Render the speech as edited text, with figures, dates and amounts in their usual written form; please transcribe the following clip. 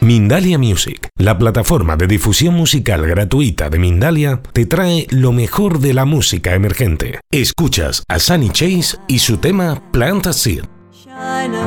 Mindalia Music, la plataforma de difusión musical gratuita de Mindalia, te trae lo mejor de la música emergente. Escuchas a Sunny Chase y su tema Plant a Seed.